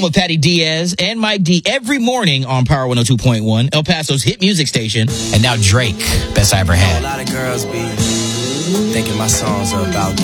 home of Patty Diaz and Mike D every morning on Power 102.1, El Paso's hit music station. And now Drake, Best I Ever Had. A lot of girls be thinking my songs are about